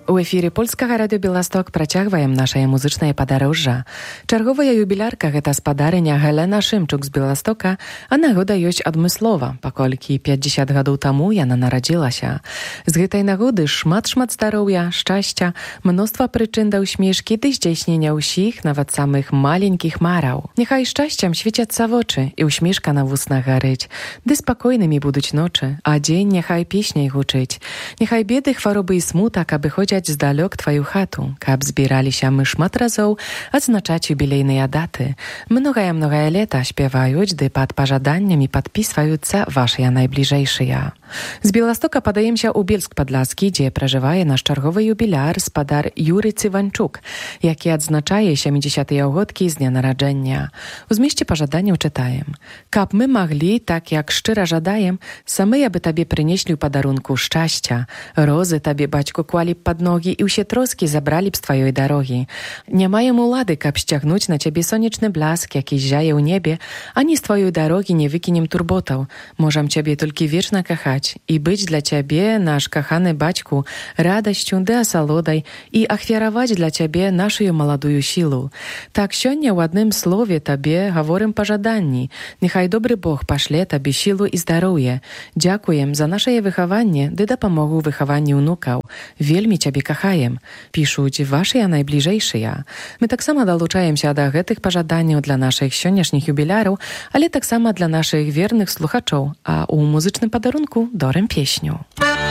У эфіры польскага радыё Беласток працягваем нашае музычнае падарожжа. Чарговая юбілярка гэта спадарыня Галена Шымчук з Беластока, а нагода ёсць адмыслова, паколькі 50 гадоў таму яна нарадзілася. З гэтай нагоды шмат здароўя, шчасця, мноства прычын да ўсмешкі ды здзейснення ўсіх, нават самых маленькіх мараў. Няхай шчасцем свецяцца вочы і усмешка на вуснах гарыць, ды спакойнымі будуць ночы, а дзень няхай песняй гучыць. Няхай беды, хваробы і смутак абыходзяць здалёк тваю хату, каб збіраліся мы шмат разоў адзначаць юбілейныя даты. Многае лета śpiewаюць, ды пад пажаданнямі падпісваюцца вашыя найбліжэйшыя. З Беластока падаемся ў Бельск-Падласкі, дзе пражывае наш чарговы юбіляр, спадар Юрый Цыванчук, які адзначае 70-тыя годкі з дня нараджэння. У змесце пажаданняў чытаем: «Каб мы маглі, так як шчыра жадаем, самыя бы табе прынеслі ў падарунку шчасця. Розы табе, бацьку, клалі б пад ногі і ўсе троскі забралі б з тваёй дарогі. Не маем улады, каб сцягнуць на цябе сонечны бляск, які ззяе ў небе, ані з тваёй дарогі не выкінем турботаў. Можам цябе толькі вечна кахаць і быць для цябе, наш каханы бацьку, радасцю ды асалодай і ахвяраваць для цябе нашую маладую сілу. Так сёння ў адным слове табе гаворым пажаданні. Няхай добры Бог пашле табе сілу і здароўе. Дзякуем за нашае выхаванне ды дапамогу ў выхаванні ўнукаў. Вельмі цябе кахаем», пішуць вашыя найбліжэйшыя. Мы таксама далучаемся да гэтых пажаданняў для нашых сённяшніх юбіляраў, але таксама для нашых верных слухачоў, а ў музычным падарунку дарым песню.